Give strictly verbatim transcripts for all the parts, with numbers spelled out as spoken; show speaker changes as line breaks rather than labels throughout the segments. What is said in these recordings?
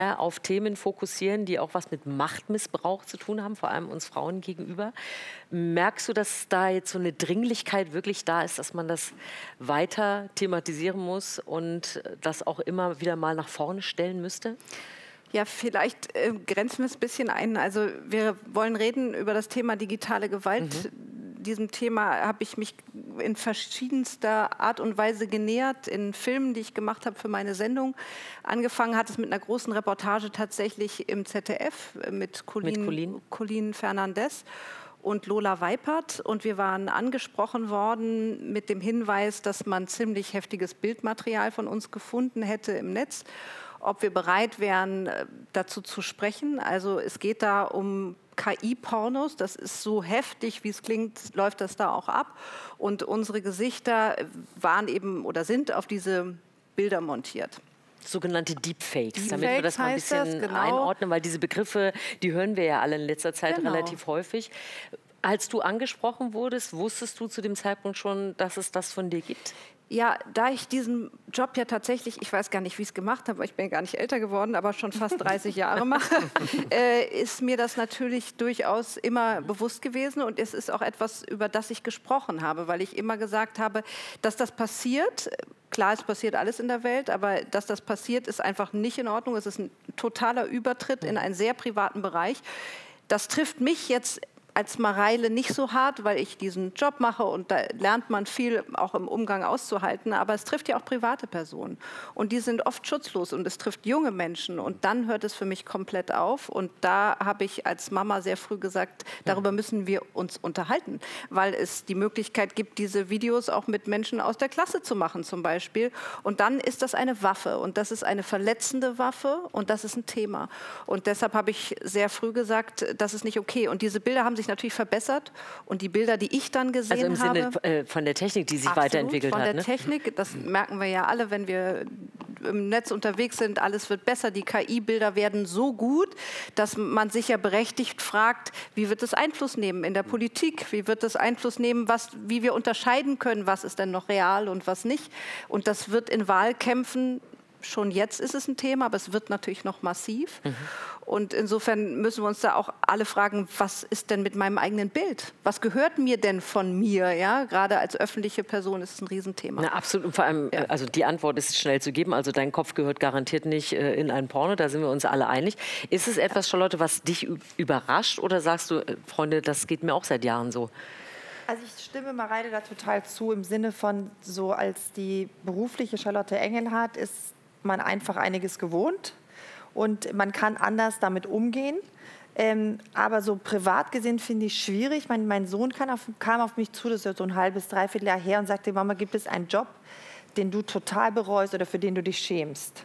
auf Themen fokussieren, die auch was mit Machtmissbrauch zu tun haben, vor allem uns Frauen gegenüber. Merkst du, dass da jetzt so eine Dringlichkeit wirklich da ist, dass man das weiter thematisieren muss und das auch immer wieder mal nach vorne stellen müsste?
Ja, vielleicht äh, grenzen wir es ein bisschen ein. Also wir wollen reden über das Thema digitale Gewalt. Mhm. Diesem Thema habe ich mich in verschiedenster Art und Weise genähert, in Filmen, die ich gemacht habe für meine Sendung. Angefangen hat es mit einer großen Reportage tatsächlich im Z D F mit Colleen, mit Colleen. Colleen Fernandez und Lola Weipert. Und wir waren angesprochen worden mit dem Hinweis, dass man ziemlich heftiges Bildmaterial von uns gefunden hätte im Netz, ob wir bereit wären, dazu zu sprechen. Also es geht da um K I-Pornos, das ist so heftig, wie es klingt, läuft das da auch ab. Und unsere Gesichter waren eben oder sind auf diese Bilder montiert.
Sogenannte Deepfakes,
Deepfakes,
damit wir das mal ein bisschen
das, genau.
einordnen, weil diese Begriffe, die hören wir ja alle in letzter Zeit
genau.
relativ häufig. Als du angesprochen wurdest, wusstest du zu dem Zeitpunkt schon, dass es das von dir gibt?
Ja, da ich diesen Job ja tatsächlich, ich weiß gar nicht, wie ich es gemacht habe, weil ich bin gar nicht älter geworden, aber schon fast dreißig Jahre mache, äh, ist mir das natürlich durchaus immer bewusst gewesen. Und es ist auch etwas, über das ich gesprochen habe, weil ich immer gesagt habe, dass das passiert. Klar, es passiert alles in der Welt, aber dass das passiert, ist einfach nicht in Ordnung. Es ist ein totaler Übertritt in einen sehr privaten Bereich. Das trifft mich jetzt als Mareile nicht so hart, weil ich diesen Job mache und da lernt man viel auch im Umgang auszuhalten, aber es trifft ja auch private Personen und die sind oft schutzlos und es trifft junge Menschen und dann hört es für mich komplett auf und da habe ich als Mama sehr früh gesagt, darüber müssen wir uns unterhalten, weil es die Möglichkeit gibt, diese Videos auch mit Menschen aus der Klasse zu machen zum Beispiel und dann ist das eine Waffe und das ist eine verletzende Waffe und das ist ein Thema und deshalb habe ich sehr früh gesagt, das ist nicht okay und diese Bilder haben sich natürlich verbessert und die Bilder, die ich dann gesehen habe...
Also im Sinne äh, von der Technik, die sich
absolut,
weiterentwickelt
von
hat.
der
Ne?
Technik, das merken wir ja alle, wenn wir im Netz unterwegs sind, alles wird besser, die K I-Bilder werden so gut, dass man sich ja berechtigt fragt, wie wird es Einfluss nehmen in der Politik, wie wird es Einfluss nehmen, was, wie wir unterscheiden können, was ist denn noch real und was nicht. Und das wird in Wahlkämpfen, schon jetzt ist es ein Thema, aber es wird natürlich noch massiv. Mhm. Und insofern müssen wir uns da auch alle fragen, was ist denn mit meinem eigenen Bild? Was gehört mir denn von mir? Ja? Gerade als öffentliche Person ist es ein Riesenthema.
Na, absolut. Und vor allem, ja. also die Antwort ist schnell zu geben. Also dein Kopf gehört garantiert nicht äh, in ein Porno, da sind wir uns alle einig. Ist es etwas, Charlotte, was dich überrascht oder sagst du, äh, Freunde, das geht mir auch seit Jahren so?
Also ich stimme Mareile da total zu, im Sinne von, so als die berufliche Charlotte Engelhardt ist man einfach einiges gewohnt. Und man kann anders damit umgehen. Ähm, aber so privat gesehen finde ich schwierig. Mein, mein Sohn kam auf, kam auf mich zu, das ist ja so ein halbes, dreiviertel Jahr her, und sagte, Mama, gibt es einen Job, den du total bereust oder für den du dich schämst?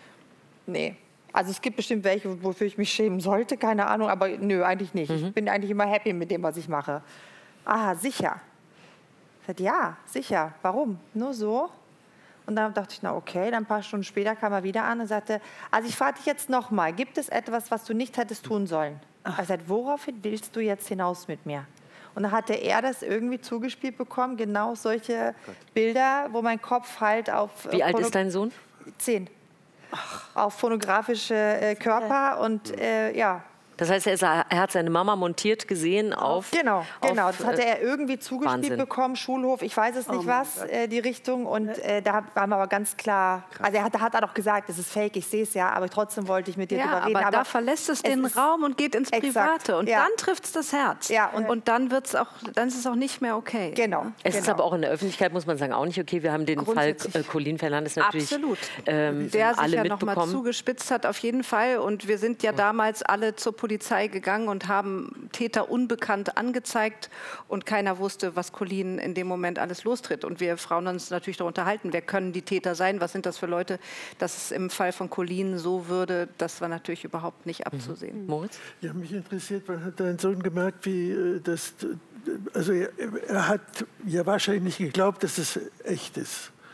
Nee. Also es gibt bestimmt welche, wofür ich mich schämen sollte, keine Ahnung, aber nö, eigentlich nicht. Mhm. Ich bin eigentlich immer happy mit dem, was ich mache. Ah, sicher. Ich sagte, ja, sicher. Warum? Nur so? Und dann dachte ich, na okay, dann ein paar Stunden später kam er wieder an und sagte, also ich frage dich jetzt nochmal, gibt es etwas, was du nicht hättest tun sollen? Er sagte, woraufhin willst du jetzt hinaus mit mir? Und dann hatte er das irgendwie zugespielt bekommen, genau solche Gott. Bilder, wo mein Kopf halt auf...
Wie alt ist dein Sohn?
Zehn. Ach. Auf pornografische äh, Körper und äh, ja...
Das heißt, er, ist, er hat seine Mama montiert gesehen auf...
Genau, genau.
Auf,
das hatte er irgendwie zugespielt Wahnsinn. bekommen, Schulhof, ich weiß es nicht oh was, äh, die Richtung. Und äh, da waren wir aber ganz klar, Krass. also er hat, hat er doch gesagt, es ist fake, ich sehe es ja, aber trotzdem wollte ich mit dir
ja,
drüber reden.
Aber,
aber
da verlässt es den Raum und geht ins Private. Exakt. Und ja. dann trifft es das Herz. Ja, und, und dann, wird's auch, dann ist es auch nicht mehr okay.
Genau.
Es
genau.
ist aber auch in der Öffentlichkeit, muss man sagen, auch nicht okay. Wir haben den Fall äh, Colleen Fernandez natürlich
Absolut.
Ähm,
Der sich
alle
ja noch mal zugespitzt hat, auf jeden Fall. Und wir sind ja damals alle zur Polizei gegangen und haben Täter unbekannt angezeigt und keiner wusste, was Colleen in dem Moment alles lostritt. Und wir Frauen uns natürlich darüber unterhalten, wer können die Täter sein, was sind das für Leute, dass es im Fall von Colleen so würde, das war natürlich überhaupt nicht abzusehen.
Mhm. Moritz?
Ja, mich interessiert, wann hat dein Sohn gemerkt, wie das, also er, er hat ja wahrscheinlich nicht geglaubt, dass es echt ist.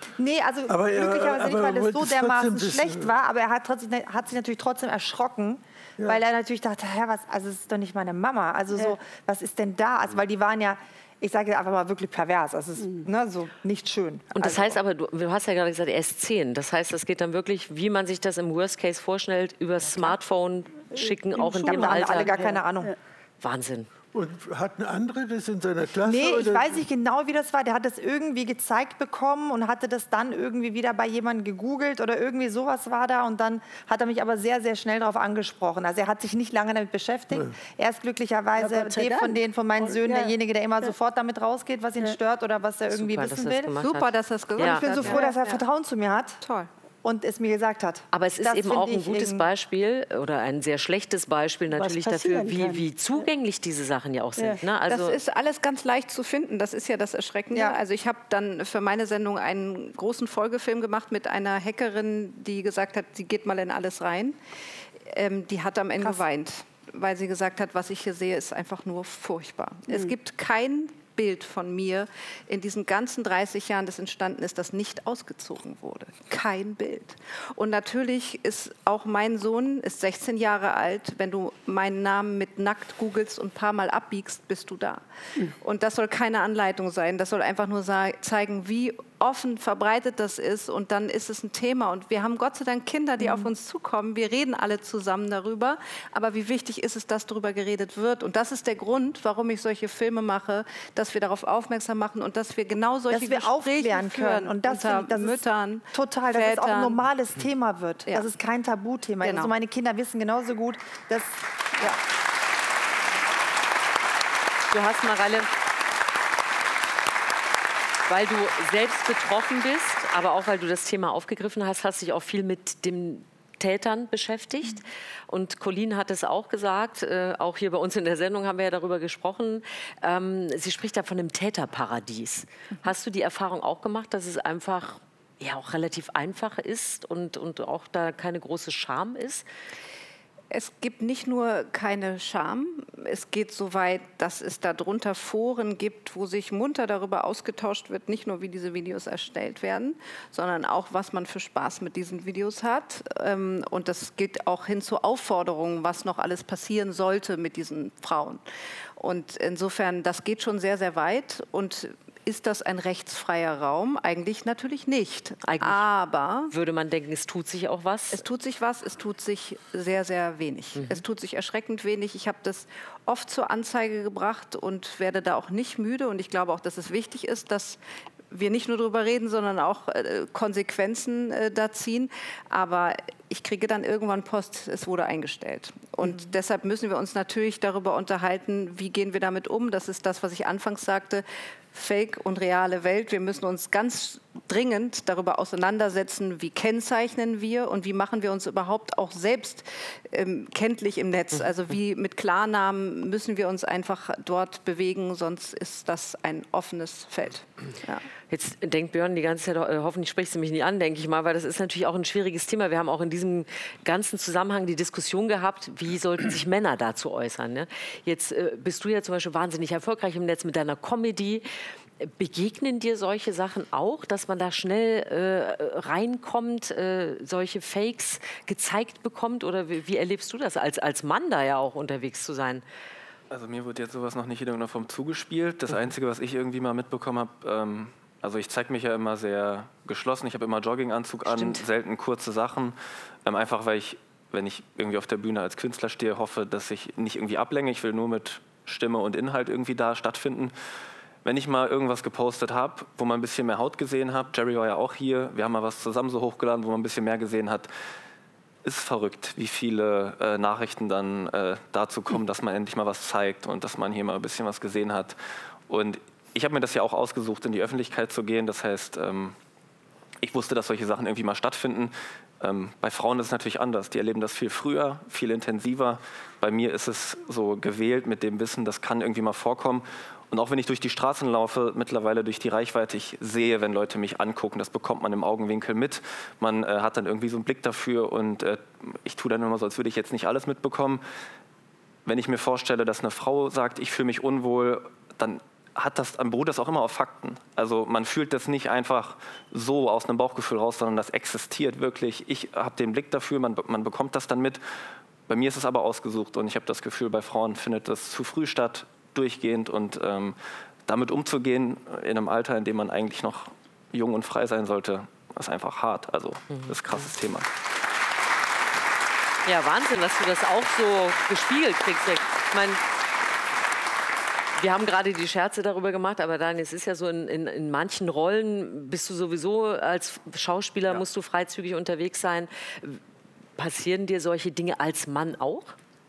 Nee, also
aber
glücklicherweise
er,
nicht, weil es so dermaßen
wissen.
schlecht war. Aber er hat, trotzdem, hat sich natürlich trotzdem erschrocken, ja. weil er natürlich dachte, hä, was, also es ist doch nicht meine Mama. Also so, was ist denn da? Also, weil die waren ja, ich sage einfach mal wirklich pervers. Also es ist mhm. ne, so nicht schön.
Und das
also,
heißt aber, du, du hast ja gerade gesagt, er ist zehn. Das heißt, es geht dann wirklich, wie man sich das im Worst Case vorstellt, über das Smartphone schicken, auch in dem
da haben
Alter.
alle gar keine Ahnung.
Ja.
Wahnsinn.
Und hatten andere das in seiner Klasse?
Nee, ich
oder?
weiß nicht genau, wie das war. Der hat das irgendwie gezeigt bekommen und hatte das dann irgendwie wieder bei jemandem gegoogelt oder irgendwie sowas war da. Und dann hat er mich aber sehr, sehr schnell darauf angesprochen. Also er hat sich nicht lange damit beschäftigt. Ja. Er ist glücklicherweise
Ja,
der von den von meinen Söhnen
ja.
derjenige, der immer ja. sofort damit rausgeht, was ihn ja. stört oder was er irgendwie
Super,
wissen
dass
will.
Super, dass er es gesagt
ja.
hat.
Ich bin so froh, dass er Vertrauen zu mir hat.
Toll.
Und es mir gesagt hat.
Aber es ist
das
eben auch ein gutes
irgendwie
Beispiel oder ein sehr schlechtes Beispiel natürlich dafür, wie, wie zugänglich diese Sachen ja auch sind.
Ja.
Ne? Also
das ist alles ganz leicht zu finden. Das ist ja das Erschreckende. Ja. Also ich habe dann für meine Sendung einen großen Folgefilm gemacht mit einer Hackerin, die gesagt hat, sie geht mal in alles rein. Ähm, die hat am Ende
Krass.
geweint, weil sie gesagt hat, was ich hier sehe, ist einfach nur furchtbar. Mhm. Es gibt kein Bild von mir in diesen ganzen dreißig Jahren, das entstanden ist, das nicht ausgezogen wurde. Kein Bild. Und natürlich ist auch mein Sohn, ist sechzehn Jahre alt, wenn du meinen Namen mit nackt googelst und ein paar Mal abbiegst, bist du da. Mhm. Und das soll keine Anleitung sein, das soll einfach nur zeigen, wie offen verbreitet das ist und dann ist es ein Thema. Und wir haben Gott sei Dank Kinder, die mhm. auf uns zukommen. Wir reden alle zusammen darüber. Aber wie wichtig ist es, dass darüber geredet wird? Und das ist der Grund, warum ich solche Filme mache, dass wir darauf aufmerksam machen und dass wir genau solche
dass wir
Gespräche
aufklären können. Und das,
unter
ich, das
Müttern,
ist total, dass
Vätern.
es auch ein normales Thema wird.
Ja.
Dass es kein Tabuthema ist.
Genau.
Also meine Kinder wissen genauso gut, dass... Ja.
du hast, Mareile, weil du selbst betroffen bist, aber auch weil du das Thema aufgegriffen hast, hast dich auch viel mit den Tätern beschäftigt. Mhm. Und Colleen hat es auch gesagt, äh, auch hier bei uns in der Sendung haben wir ja darüber gesprochen. Ähm, sie spricht da von einem Täterparadies. Mhm. Hast du die Erfahrung auch gemacht, dass es einfach ja auch relativ einfach ist und, und auch da keine große Scham ist?
Es gibt nicht nur keine Scham, es geht so weit, dass es darunter Foren gibt, wo sich munter darüber ausgetauscht wird, nicht nur wie diese Videos erstellt werden, sondern auch, was man für Spaß mit diesen Videos hat. Und das geht auch hin zu Aufforderungen, was noch alles passieren sollte mit diesen Frauen. Und insofern, das geht schon sehr, sehr weit. Und ist das ein rechtsfreier Raum? Eigentlich natürlich nicht.
Eigentlich
aber
würde man denken, es tut sich auch was.
Es tut sich was, es tut sich sehr, sehr wenig. Mhm. Es tut sich erschreckend wenig. Ich habe das oft zur Anzeige gebracht und werde da auch nicht müde. Und ich glaube auch, dass es wichtig ist, dass wir nicht nur darüber reden, sondern auch äh, Konsequenzen äh, da ziehen. Aber ich kriege dann irgendwann Post, es wurde eingestellt. Und mhm. deshalb müssen wir uns natürlich darüber unterhalten, wie gehen wir damit um. Das ist das, was ich anfangs sagte. Fake und reale Welt. Wir müssen uns ganz dringend darüber auseinandersetzen, wie kennzeichnen wir und wie machen wir uns überhaupt auch selbst ähm, kenntlich im Netz. Also wie mit Klarnamen müssen wir uns einfach dort bewegen, sonst ist das ein offenes Feld. Ja.
Jetzt denkt Björn die ganze Zeit, äh, hoffentlich spricht sie mich nicht an, denke ich mal, weil das ist natürlich auch ein schwieriges Thema. Wir haben auch in diesem ganzen Zusammenhang die Diskussion gehabt, wie sollten sich Männer dazu äußern. Ne? Jetzt äh, bist du ja zum Beispiel wahnsinnig erfolgreich im Netz mit deiner Comedy. Begegnen dir solche Sachen auch, dass man da schnell äh, reinkommt, äh, solche Fakes gezeigt bekommt? Oder wie, wie erlebst du das, als, als Mann da ja auch unterwegs zu sein?
Also mir wird jetzt sowas noch nicht in irgendeiner Form zugespielt. Das Einzige, was ich irgendwie mal mitbekommen habe, ähm, also ich zeige mich ja immer sehr geschlossen. Ich habe immer Jogginganzug an,
Stimmt.
selten kurze Sachen. Ähm, einfach weil ich, wenn ich irgendwie auf der Bühne als Künstler stehe, hoffe, dass ich nicht irgendwie ablenke. Ich will nur mit Stimme und Inhalt irgendwie da stattfinden. Wenn ich mal irgendwas gepostet habe, wo man ein bisschen mehr Haut gesehen hat, Jerry war ja auch hier, wir haben mal was zusammen so hochgeladen, wo man ein bisschen mehr gesehen hat, ist verrückt, wie viele äh, Nachrichten dann äh, dazu kommen, dass man endlich mal was zeigt und dass man hier mal ein bisschen was gesehen hat. Und ich habe mir das ja auch ausgesucht, in die Öffentlichkeit zu gehen. Das heißt, ähm, ich wusste, dass solche Sachen irgendwie mal stattfinden. Ähm, bei Frauen ist es natürlich anders. Die erleben das viel früher, viel intensiver. Bei mir ist es so gewählt mit dem Wissen, das kann irgendwie mal vorkommen. Und auch wenn ich durch die Straßen laufe, mittlerweile durch die Reichweite, ich sehe, wenn Leute mich angucken, das bekommt man im Augenwinkel mit. Man äh, hat dann irgendwie so einen Blick dafür und äh, ich tue dann immer so, als würde ich jetzt nicht alles mitbekommen. Wenn ich mir vorstelle, dass eine Frau sagt, ich fühle mich unwohl, dann hat das, beruht das auch immer auf Fakten. Also man fühlt das nicht einfach so aus einem Bauchgefühl raus, sondern das existiert wirklich. Ich habe den Blick dafür, man, man bekommt das dann mit. Bei mir ist es aber ausgesucht und ich habe das Gefühl, bei Frauen findet das zu früh statt, durchgehend. Und ähm, damit umzugehen in einem Alter, in dem man eigentlich noch jung und frei sein sollte, ist einfach hart. Also das ist ein krasses Thema.
Ja, Wahnsinn, dass du das auch so gespiegelt kriegst. Ich meine, wir haben gerade die Scherze darüber gemacht, aber Daniel, es ist ja so, in, in, in manchen Rollen bist du sowieso als Schauspieler, ja. musst du freizügig unterwegs sein. Passieren dir solche Dinge als Mann auch?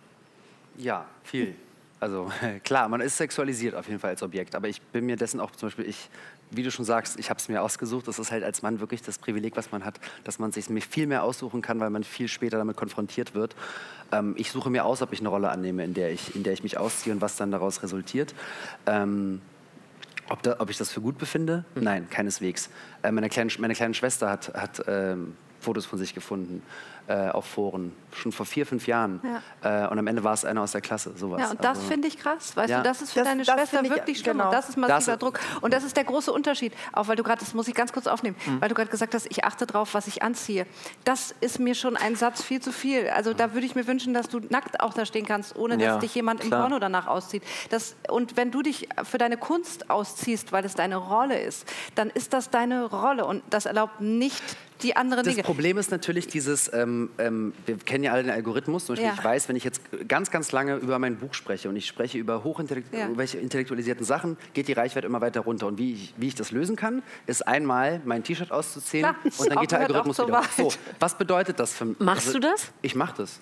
Ja, viel. Also klar, man ist sexualisiert auf jeden Fall als Objekt, aber ich bin mir dessen auch zum Beispiel, ich, wie du schon sagst, ich habe es mir ausgesucht. Das ist halt als Mann wirklich das Privileg, was man hat, dass man sich viel mehr aussuchen kann, weil man viel später damit konfrontiert wird. Ähm, ich suche mir aus, ob ich eine Rolle annehme, in der ich, in der ich mich ausziehe und was dann daraus resultiert. Ähm, ob, da, ob ich das für gut befinde? Mhm. Nein, keineswegs. Äh, meine, kleine, meine kleine Schwester hat, hat ähm, Fotos von sich gefunden. Äh, auf Foren, schon vor vier, fünf Jahren. Ja. Äh, und am Ende war es einer aus der Klasse, sowas.
Ja, und das
also,
finde ich krass, weißt
ja.
du, das ist für
das,
deine
das
Schwester
ich,
wirklich schlimm
genau.
und das ist massiver
das,
Druck. Und das ist der große Unterschied, auch weil du gerade, das muss ich ganz kurz aufnehmen, mhm. weil du gerade gesagt hast, ich achte drauf, was ich anziehe. Das ist mir schon ein Satz viel zu viel. Also da würde ich mir wünschen, dass du nackt auch da stehen kannst, ohne
ja,
dass dich jemand im
klar.
Porno danach auszieht. Das, und wenn du dich für deine Kunst ausziehst, weil es deine Rolle ist, dann ist das deine Rolle und das erlaubt nicht die anderen
das
Dinge.
Problem ist natürlich dieses, ähm, ähm, wir kennen ja alle den Algorithmus, zum Beispiel,
Ja.
ich weiß, wenn ich jetzt ganz, ganz lange über mein Buch spreche und ich spreche über hochintellektualisierten ja. Sachen, geht die Reichweite immer weiter runter. Und wie ich, wie ich das lösen kann, ist einmal mein T-Shirt auszuziehen
Klar,
und dann geht der Algorithmus
so
wieder.
weit.
So, was bedeutet das für mich?
Machst
also,
du das?
Ich mache das.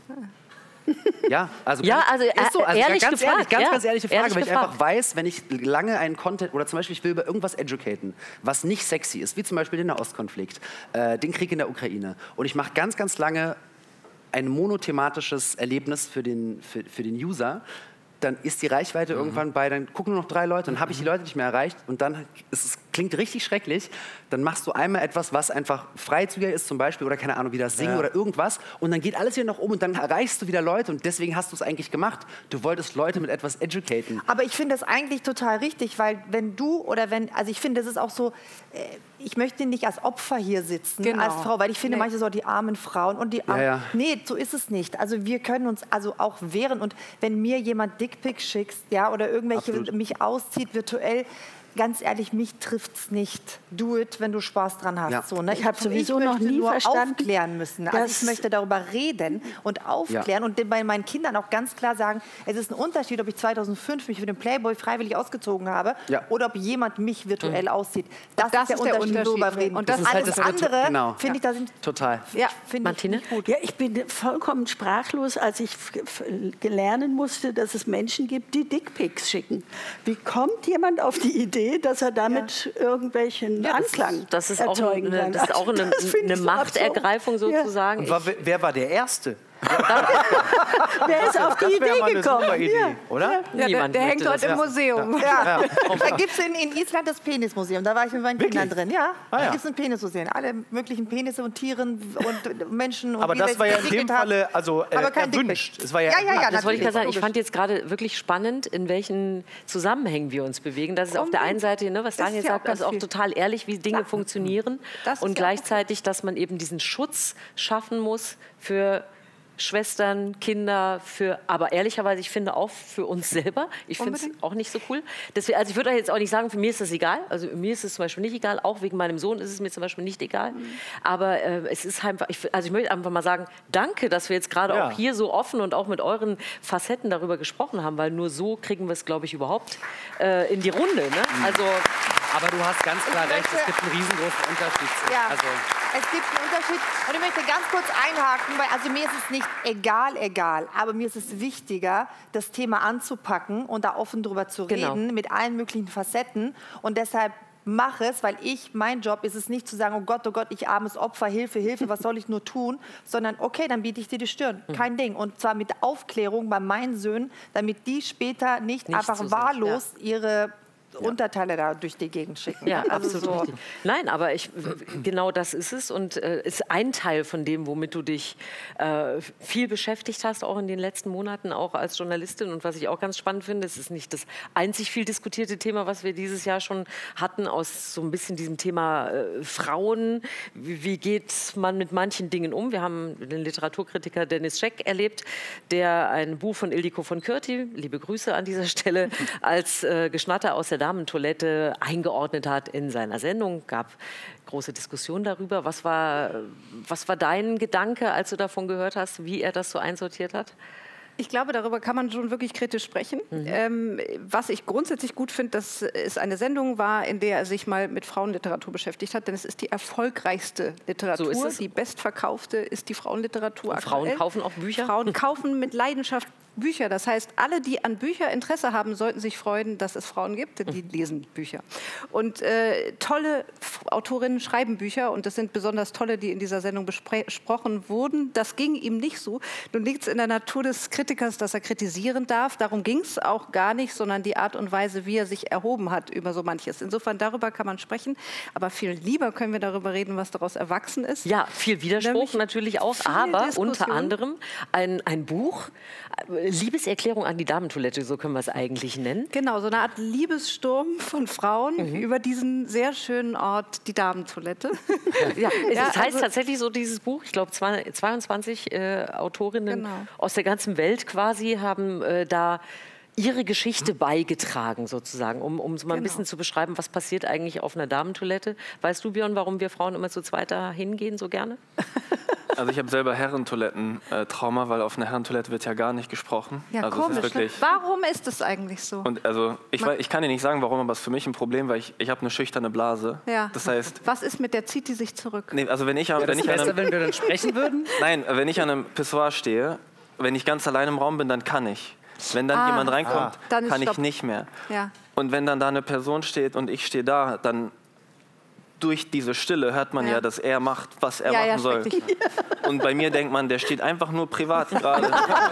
Ja, also,
Ja,
ganz,
also,
ist so, also
ehrlich
ganz,
gefragt,
ehrlich, ganz,
ja.
ganz ehrliche Frage,
Ehrlich
weil ich
gefragt.
einfach weiß, wenn ich lange einen Content oder zum Beispiel ich will über irgendwas educaten, was nicht sexy ist, wie zum Beispiel den Nahostkonflikt, äh, den Krieg in der Ukraine, und ich mache ganz, ganz lange ein monothematisches Erlebnis für den, für, für den User, dann ist die Reichweite mhm. irgendwann bei, dann gucken nur noch drei Leute, dann habe ich die Leute nicht mehr erreicht und dann, ist es klingt richtig schrecklich, dann machst du einmal etwas, was einfach freizügiger ist zum Beispiel oder keine Ahnung, wie das Singen ja. oder irgendwas und dann geht alles wieder nach oben und dann erreichst du wieder Leute und deswegen hast du es eigentlich gemacht. Du wolltest Leute mit etwas educaten.
Aber ich finde das eigentlich total richtig, weil wenn du oder wenn, also ich finde, das ist auch so, äh, ich möchte nicht als Opfer hier sitzen,
genau.
als Frau, weil ich finde
nee.
manche so, die armen Frauen und die armen,
ja, ja.
nee, so ist es nicht. Also wir können uns also auch wehren und wenn mir jemand Dickpics schickt, ja, oder irgendwelche
Absolut.
mich auszieht virtuell, ganz ehrlich, mich trifft's nicht. Do it, wenn du Spaß dran hast.
Ja.
So, ne?
Ich habe sowieso
ich
noch nie
nur
verstanden,
aufklären müssen. Also ich möchte darüber reden und aufklären
Ja.
und bei meinen Kindern auch ganz klar sagen, es ist ein Unterschied, ob ich zweitausendfünf mich für den Playboy freiwillig ausgezogen habe
Ja.
oder ob jemand mich virtuell mhm. aussieht. Das,
das
ist der Unterschied, worüber wir reden.
Und das
Und
ist
halt
alles
das
andere,
genau.
finde ich, da sind
Total.
ja, finde ich
Martine?
nicht gut.
Ja, ich bin vollkommen sprachlos, als ich f- f- lernen musste, dass es Menschen gibt, die Dickpics schicken. Wie kommt jemand auf die Idee, dass er damit irgendwelchen
Ja, das
Anklang
ist, das ist auch,
erzeugen
eine,
kann?
das ist auch eine,
Das finde
eine
ich so
Machtergreifung
absurd.
sozusagen.
Und war, wer war der Erste?
Wer ist auf die
Das wäre mal
Idee
eine
gekommen?
super Idee,
Ja.
oder?
Ja, der
Niemand
der hängt
möchte
dort
das.
im Museum.
Ja. Da gibt es in, in Island das Penismuseum. Da war ich mit meinen
Wirklich?
Kindern drin. Ja,
Ah, ja.
da gibt es ein Penismuseum. Alle möglichen Penisse und Tieren und Menschen. Und
Aber
wie
das
sich
war ja in dem
entwickelt hat.
Falle also, äh,
Aber kein
erwünscht.
Dickpic.
Es war ja,
Ja, ja, ja,
erwünscht.
Das wollte ich gerade sagen. Ich
Logisch.
fand jetzt gerade wirklich spannend, in welchen Zusammenhängen wir uns bewegen. Das ist auf der einen Seite, ne, was
Das
Daniel
ist ja auch
sagt, also
ganz
auch
viel.
total ehrlich, wie Dinge funktionieren.
Das ist
Und
ja auch
gleichzeitig, dass man eben diesen Schutz schaffen muss für Schwestern, Kinder, für, aber ehrlicherweise, ich finde auch für uns selber. Ich finde es
Unbedingt.
auch nicht so cool. Deswegen, also ich würde jetzt auch nicht sagen, für mich ist das egal. Also mir ist es zum Beispiel nicht egal. Auch wegen meinem Sohn ist es mir zum Beispiel nicht egal. Aber äh, es ist einfach, ich, also ich möchte einfach mal sagen, danke, dass wir jetzt gerade
Ja.
auch hier so offen und auch mit euren Facetten darüber gesprochen haben, weil nur so kriegen wir es, glaube ich, überhaupt äh, in die Runde. Ne? Also
Aber du hast ganz klar recht, es gibt einen riesengroßen Unterschied.
Ja,
Also,
es gibt einen Unterschied. Und ich möchte ganz kurz einhaken, weil also mir ist es nicht egal, egal, aber mir ist es wichtiger, das Thema anzupacken und da offen drüber zu
Genau.
reden, mit allen möglichen Facetten. Und deshalb mache es, weil ich, mein Job ist es nicht zu sagen, oh Gott, oh Gott, ich armes Opfer, Hilfe, Hilfe, was soll ich nur tun? Sondern, okay, dann biete ich dir die Stirn, kein Ding. Und zwar mit Aufklärung bei meinen Söhnen, damit die später nicht,
Nicht
einfach
so sind,
wahllos ihre Unterteile da durch die Gegend schicken.
Ja,
also
absolut
so.
richtig. Nein, aber ich, genau das ist es und äh, ist ein Teil von dem, womit du dich äh, viel beschäftigt hast, auch in den letzten Monaten, auch als Journalistin. Und was ich auch ganz spannend finde, es ist nicht das einzig viel diskutierte Thema, was wir dieses Jahr schon hatten, aus so ein bisschen diesem Thema äh, Frauen. Wie, wie geht man mit manchen Dingen um? Wir haben den Literaturkritiker Dennis Scheck erlebt, der ein Buch von Ildiko von Kürti, liebe Grüße an dieser Stelle, als äh, Geschnatter aus der Damentoilette eingeordnet hat in seiner Sendung. Gab große Diskussion darüber. Was war, was war dein Gedanke, als du davon gehört hast, wie er das so einsortiert hat?
Ich glaube, darüber kann man schon wirklich kritisch sprechen. Mhm. Ähm, was ich grundsätzlich gut finde, dass es eine Sendung war, in der er sich mal mit Frauenliteratur beschäftigt hat, denn es ist die erfolgreichste Literatur.
So ist es.
Die bestverkaufte ist die Frauenliteratur.
Und Frauen kaufen auch Bücher?
Frauen kaufen mit Leidenschaft Bücher. Das heißt, alle, die an Bücher Interesse haben, sollten sich freuen, dass es Frauen gibt, denn die lesen Bücher. Und äh, tolle Autorinnen schreiben Bücher und das sind besonders tolle, die in dieser Sendung besprochen wurden. Das ging ihm nicht so. Nun liegt es in der Natur des Kritikers, dass er kritisieren darf. Darum ging es auch gar nicht, sondern die Art und Weise, wie er sich erhoben hat über so manches. Insofern, darüber kann man sprechen. Aber viel lieber können wir darüber reden, was daraus erwachsen ist.
Ja, viel Widerspruch
Nämlich
natürlich auch, aber unter anderem ein, ein Buch, Liebeserklärung an die Damentoilette, so können wir es eigentlich nennen.
Genau, so eine Art Liebessturm von Frauen
Mhm.
über diesen sehr schönen Ort, die Damentoilette.
Ja, es
Ja,
heißt
also-
tatsächlich so, dieses Buch, ich glaube zweiundzwanzig äh, Autorinnen
Genau.
aus der ganzen Welt quasi haben äh, da ihre Geschichte beigetragen sozusagen, um, um so mal ein
Genau.
bisschen zu beschreiben, was passiert eigentlich auf einer Damentoilette. Weißt du, Björn, warum wir Frauen immer zu zweit da hingehen so gerne?
Also ich habe selber Herrentoiletten-Trauma, weil auf einer Herrentoilette wird ja gar nicht gesprochen.
Ja,
also
komisch.
es ist wirklich,
Ne? Warum ist es eigentlich so?
und also ich,
Man-
weiß, ich kann dir nicht sagen, warum, aber es ist für mich ein Problem, weil ich, ich habe eine schüchterne Blase.
Ja.
Das heißt,
Was ist mit der, zieht die sich zurück?
nee, also wenn ich, an-
Wäre
wenn
das
ich an
besser,
einem,
wenn wir dann sprechen würden?
nein, wenn ich an einem Pissoir stehe, wenn ich ganz allein im Raum bin, dann kann ich. Wenn dann
Ah.
jemand reinkommt,
Dann ist
kann ich
Stopp.
nicht mehr.
Ja.
Und wenn dann da eine Person steht und ich stehe da, dann durch diese Stille hört man ja,
Ja.
dass er macht, was er
Ja, ja,
machen soll.
schrecklich.
Und bei mir denkt man, der steht einfach nur privat gerade.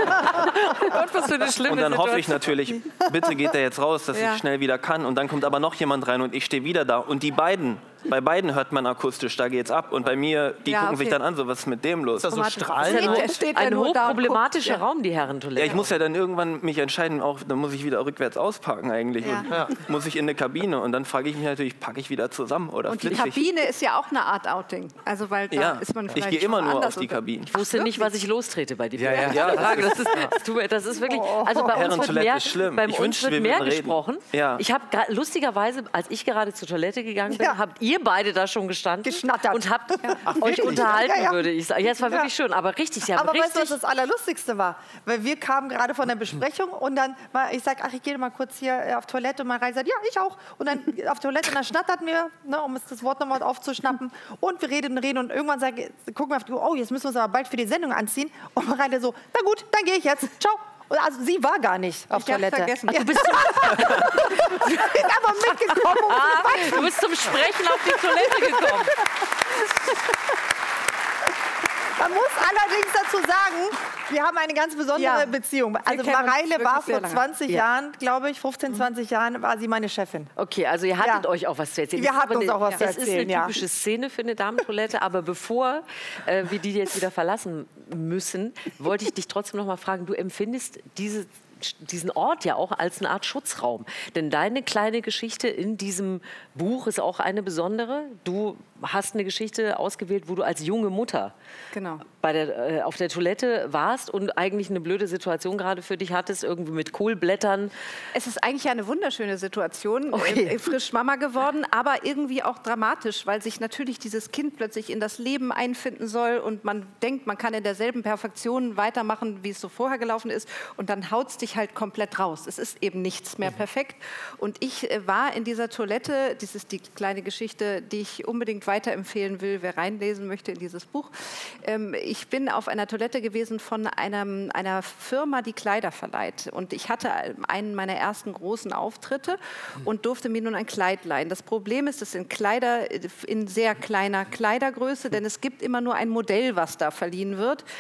Gott, was für eine schlimme
Und dann hoffe ich
Situation.
natürlich, bitte geht er jetzt raus, dass
Ja.
ich schnell wieder kann. Und dann kommt aber noch jemand rein und ich stehe wieder da. Und die beiden, bei beiden hört man akustisch, da geht's ab. Und bei mir, die
Ja,
gucken sich
okay.
dann an, so was ist mit dem los?
Ist das so
Warte,
Strahlen?
steht
auch?
der- steht der
Ein
nur da und
hochproblematischer
guckt? Ja.
Raum, die Herrentoilette.
Ja, ich muss ja dann irgendwann mich entscheiden, auch, dann muss ich wieder rückwärts ausparken eigentlich.
Ja.
Und
Ja.
muss ich in eine Kabine. Und dann frage ich mich natürlich, packe ich wieder zusammen oder
Und die
flitze ich?
Kabine ist ja auch eine Art Outing. Also weil da
Ja,
ist man
ich
vielleicht
gehe immer
schon
nur
anders
auf die
unter-
Kabinen.
Ich wusste nicht, was ich lostrete bei dir.
Ja, ja.
Ja,
Frage. Das ist, das, tut mir- das ist wirklich. Also bei uns wird
Herrentoilette
mehr,
ist schlimm.
beim
Ich
uns
wünschte,
wird
wir
mehr
würden reden.
gesprochen.
Ja.
Ich habe lustigerweise, als ich gerade zur Toilette gegangen bin,
Ja.
habt ihr beide da schon gestanden
Geschnattert.
und habt euch unterhalten,
Ja, ja.
würde ich sagen. Ja, es war wirklich schön, aber richtig, sie haben
Aber weißt du, was
richtig.
das Allerlustigste war? Weil wir kamen gerade von der Besprechung und dann war, ich sag, ach, ich gehe mal kurz hier äh, auf Toilette und Mareile sagt, ja, ich auch. Und dann auf Toilette und dann schnatterten wir, ne, um es das Wort nochmal aufzuschnappen. Und wir reden und reden und irgendwann sagen, gucken wir auf die Uhr, oh, jetzt müssen wir uns aber bald für die Sendung anziehen. Und Mareile so, na gut, dann gehe ich jetzt. Ciao. Und also sie war gar nicht auf
Ich hab's
Toilette.
vergessen.
Ja. Du bist aber mitgekommen. Um
Ah, du bist zum Sprechen auf die Toilette gekommen.
Man muss allerdings dazu sagen, wir haben eine ganz besondere
Ja.
Beziehung. Also
kennen uns
Mareile
wirklich
war
sehr
vor
lange.
zwanzig
Ja.
Jahren, glaube ich, fünfzehn, zwanzig Jahren war sie meine Chefin.
Okay, also ihr hattet
Ja.
euch auch was zu erzählen.
Wir
Das ist
hatten
aber
uns
eine-
auch was zu
Das ist
erzählen,
eine
ja.
typische Szene für eine Damentoilette, aber bevor äh, wir die jetzt wieder verlassen müssen, wollte ich dich trotzdem noch mal fragen, du empfindest diese diesen Ort ja auch als eine Art Schutzraum. Denn deine kleine Geschichte in diesem Buch ist auch eine besondere. Du hast eine Geschichte ausgewählt, wo du als junge Mutter
Genau.
bei der, äh, auf der Toilette warst und eigentlich eine blöde Situation gerade für dich hattest, irgendwie mit Kohlblättern.
Es ist eigentlich eine wunderschöne Situation,
Okay.
äh, frisch Mama geworden, aber irgendwie auch dramatisch, weil sich natürlich dieses Kind plötzlich in das Leben einfinden soll und man denkt, man kann in derselben Perfektion weitermachen, wie es so vorher gelaufen ist und dann haut es dich halt komplett raus. Es ist eben nichts mehr perfekt und ich äh, war in dieser Toilette, das ist die kleine Geschichte, die ich unbedingt weiterempfehlen will, wer reinlesen möchte in dieses Buch. Ähm, ich bin auf einer Toilette gewesen von einem, einer Firma, die Kleider verleiht und ich hatte einen meiner ersten großen Auftritte und durfte mir nun ein Kleid leihen. Das Problem ist, es sind Kleider in sehr kleiner Kleidergröße, denn es gibt immer nur ein Modell, was da verliehen wird.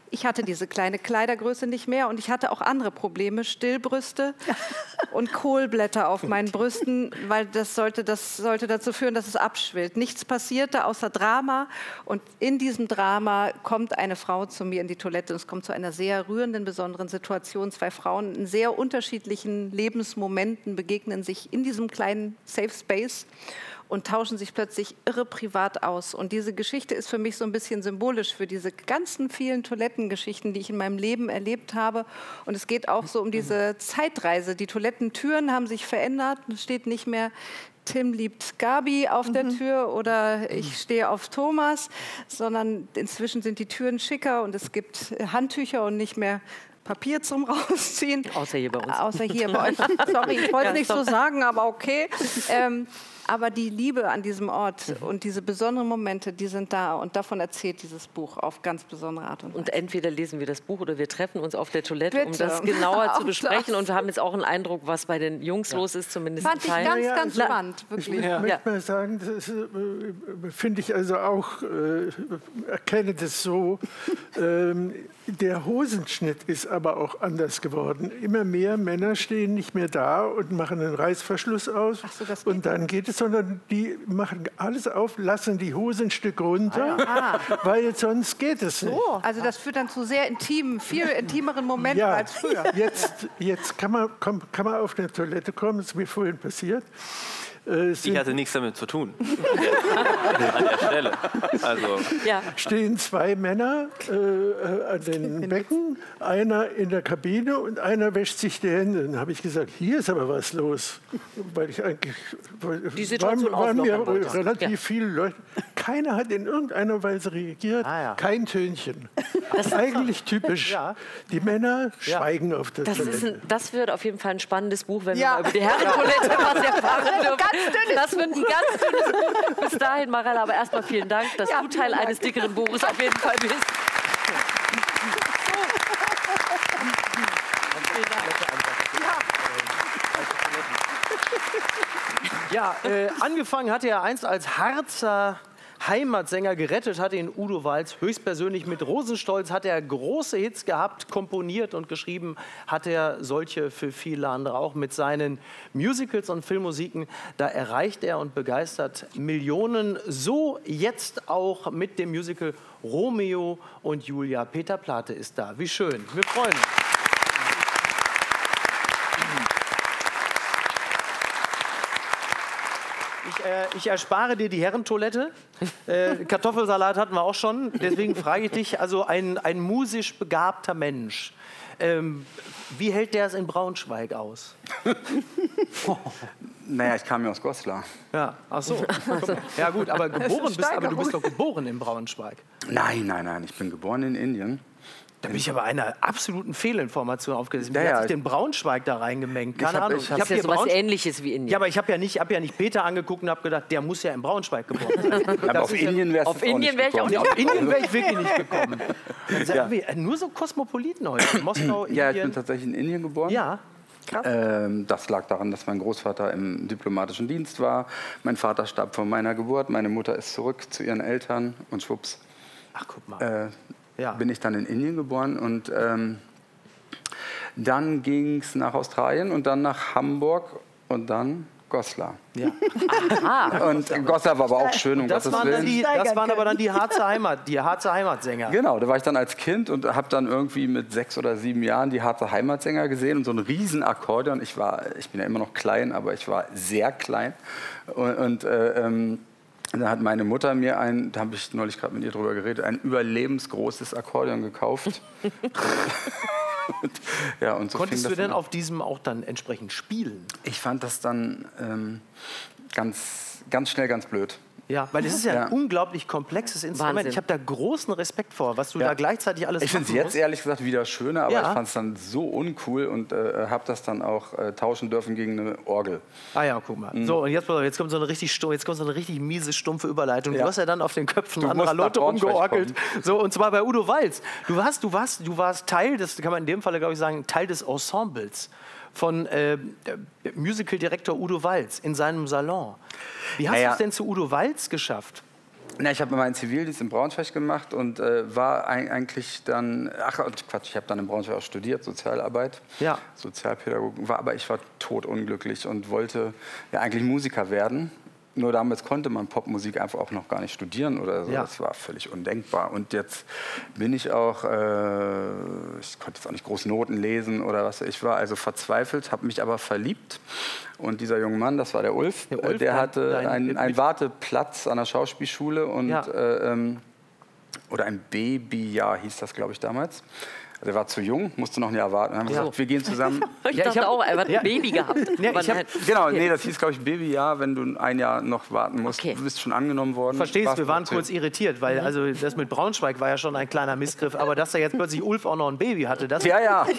Ich hatte diese kleine Kleidergröße nicht mehr und ich hatte auch andere Probleme, Stillbrüste und Kohlblätter auf meinen Brüsten, weil das sollte, das sollte dazu führen, dass es abschwillt. Nichts passierte außer Drama und in diesem Drama kommt eine Frau zu mir in die Toilette und es kommt zu einer sehr rührenden, besonderen Situation. Zwei Frauen in sehr unterschiedlichen Lebensmomenten begegnen sich in diesem kleinen Safe Space und tauschen sich plötzlich irre privat aus. Und diese Geschichte ist für mich so ein bisschen symbolisch für diese ganzen vielen Toilettengeschichten, die ich in meinem Leben erlebt habe. Und es geht auch so um diese Zeitreise. Die Toilettentüren haben sich verändert. Es steht nicht mehr Tim liebt Gabi auf mhm. der Tür oder ich stehe auf Thomas, sondern inzwischen sind die Türen schicker und es gibt Handtücher und nicht mehr Papier zum Rausziehen.
Außer hier bei uns.
Außer hier bei euch. Sorry, ich wollte es nicht so sagen, aber okay. Ähm, aber die Liebe an diesem Ort und diese besonderen Momente, die sind da. Und davon erzählt dieses Buch auf ganz besondere Art und Weise.
Und entweder lesen wir das Buch oder wir treffen uns auf der Toilette,
Bitte.
um das genauer zu
Auch
besprechen.
das.
Und wir haben jetzt auch einen Eindruck, was bei den Jungs ja. los ist, zumindest
Fand ich
Teil.
ganz,
Ja,
ganz
ja,
spannend, wirklich.
Ich
Ja.
möchte mal sagen, das äh, finde ich also auch, äh, erkenne das so, ähm, der Hosenschnitt ist aber auch anders geworden. Immer mehr Männer stehen nicht mehr da und machen einen Reißverschluss aus.
Ach so, das geht
und dann geht es, sondern die machen alles auf, lassen die Hosenstücke runter,
Ah.
weil sonst geht es nicht.
Oh, also das führt dann zu sehr intimen, viel intimeren Momenten
Ja,
als früher.
jetzt, jetzt kann, man, komm, kann man auf eine Toilette kommen, das ist mir vorhin passiert. Äh,
Ich
sind,
hatte nichts damit zu tun. An der Stelle. Also,
Ja.
stehen zwei Männer äh, an den Becken, einer in der Kabine und einer wäscht sich die Hände. Dann habe ich gesagt, hier ist aber was los. Weil ich eigentlich,
Die Situation
waren, waren mir
auflockern wolltest.
relativ
Ja.
viele Leute. Keiner hat in irgendeiner Weise reagiert,
Ah, ja.
kein Tönchen. Eigentlich typisch.
Ja.
Die Männer schweigen auf der
Das, ist
Toilette.
ein, das wird auf jeden Fall ein spannendes Buch, wenn
Ja.
wir mal über die Herrentoilette was erfahren dürfen.
Ganz dünnes
Das wird ein ganz dünnes Buch. Bis dahin, Marella, aber erstmal vielen Dank, dass
Ja,
du Teil
vielen Dank.
eines dickeren Buches auf jeden Fall bist.
Ja, äh, angefangen hatte er einst als Harzer Heimatsänger, gerettet hatte ihn Udo Walz höchstpersönlich. Mit Rosenstolz hat er große Hits gehabt, komponiert und geschrieben hat er solche für viele andere auch. Mit seinen Musicals und Filmmusiken, da erreicht er und begeistert Millionen. So jetzt auch mit dem Musical Romeo und Julia. Peter Plate ist da. Wie schön. Wir freuen uns. Ich, äh, ich erspare dir die Herrentoilette. Äh, Kartoffelsalat hatten wir auch schon. Deswegen frage ich dich, also ein, ein musisch begabter Mensch, ähm, wie hält der es in Braunschweig aus?
Naja, ich kam ja aus Goslar.
Ja, ach so. Ja gut, aber geboren bist, aber du bist doch geboren in Braunschweig.
Nein, nein, nein, ich bin geboren in Indien.
Da bin ich aber einer absoluten Fehlinformation aufgesessen. Wie
Ja,
hat
ja,
sich
ich-
den Braunschweig da reingemengt? Keine
Ich hab-
Ahnung.
ich hab-
Das ist ja
hier
sowas
Braunsch-
Ähnliches wie Indien.
Ja, aber ich habe ja, nicht- hab ja nicht Peter angeguckt und habe gedacht, der muss ja in Braunschweig geboren sein.
Aber
Das
auf
ist ja-
Indien wär's
auf
jetzt auch
Indien
nicht
wär ich auch
gekommen.
nicht
Auf Indien wäre ich wirklich nicht gekommen. Dann sagen wir, nur so Kosmopoliten heute. Moskau, Indien.
Ja, ich bin tatsächlich in Indien geboren.
Ja,
Ähm, das lag daran, dass mein Großvater im diplomatischen Dienst war. Mein Vater starb vor meiner Geburt. Meine Mutter ist zurück zu ihren Eltern. Und schwupps
ach guck mal.
äh,
Ja.
bin ich dann in Indien geboren. Und ähm, dann ging es nach Australien und dann nach Hamburg und dann Goslar.
Ja.
Und Goslar war aber auch schön, um
Das,
Gottes
waren dann
Willen.
die, das waren aber dann die Harzer Heimat, die Harzer Heimatsänger.
Genau, da war ich dann als Kind und habe dann irgendwie mit sechs oder sieben Jahren die Harzer Heimatsänger gesehen und so ein riesen Akkordeon. Ich war, ich bin ja immer noch klein, aber ich war sehr klein. Und, und äh, ähm, dann hat meine Mutter mir ein, da habe ich neulich gerade mit ihr drüber geredet, ein überlebensgroßes Akkordeon gekauft. Und, ja, und so
Konntest
fing
du
das
denn
an.
auf diesem auch dann entsprechend spielen?
Ich fand das dann ähm, ganz, ganz schnell ganz blöd.
Ja, weil es ist ja,
Ja.
ein unglaublich komplexes Instrument.
Wahnsinn.
Ich habe da großen Respekt vor, was du
Ja.
da gleichzeitig alles
Ich finde es
machen
jetzt
musst.
ehrlich gesagt wieder schöner, aber
Ja.
ich fand es dann so uncool und äh, habe das dann auch äh, tauschen dürfen gegen eine Orgel.
Ah ja, guck mal. So, und jetzt, pass auf, jetzt kommt so eine richtig stu- jetzt kommt so eine richtig miese, stumpfe Überleitung. Du
Ja.
hast ja dann auf den Köpfen
Du
anderer
musst nach
Leute
Braunschweig
rumgeorgelt. So, und zwar bei Udo Walz. Du warst, du warst, du warst Teil des, kann man in dem Falle, glaube ich, sagen, Teil des Ensembles von äh, Musical-Direktor Udo Walz in seinem Salon. Wie hast
Naja.
du es denn zu Udo Walz geschafft?
Na, ich habe meinen Zivildienst in Braunschweig gemacht und äh, war ein, eigentlich dann, ach Quatsch, ich habe dann in Braunschweig auch studiert, Sozialarbeit,
ja.
Sozialpädagogik, war, aber ich war totunglücklich und wollte ja eigentlich Musiker werden. Nur damals konnte man Popmusik einfach auch noch gar nicht studieren oder so. Ja. Das war völlig undenkbar. Und jetzt bin ich auch, äh, ich konnte jetzt auch nicht groß Noten lesen oder was. Ich war also verzweifelt, habe mich aber verliebt. Und dieser junge Mann, das war der Ulf, der, Ulf, der hatte einen, einen Warteplatz an der Schauspielschule und, ja. äh, ähm, oder ein Babyjahr hieß das, glaube ich, damals. Der war zu jung, musste noch ein Jahr warten. Dann haben wir ja. gesagt, wir gehen zusammen.
Ich ja, dachte ich hab, auch, er hat ein ja. Baby gehabt.
Ja, ich hab, genau, nee, das hieß, glaube ich, Babyjahr, wenn du ein Jahr noch warten musst. Okay. Du bist schon angenommen worden.
Verstehst, wir waren kurz irritiert, weil also das mit Braunschweig war ja schon ein kleiner Missgriff. Aber dass er jetzt plötzlich Ulf auch noch ein Baby hatte, das...
Ja, ja.